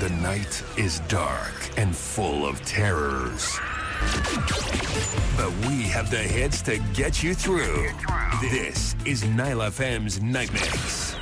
The night is dark and full of terrors. But we have the hits to get you through. This is Nile FM's Night Mix.